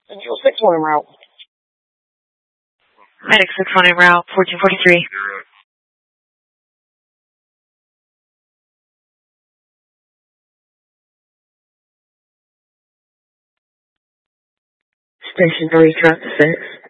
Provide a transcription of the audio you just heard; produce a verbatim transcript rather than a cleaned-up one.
Central six one route. Medic six one en route, fourteen forty-three. Station three, truck six.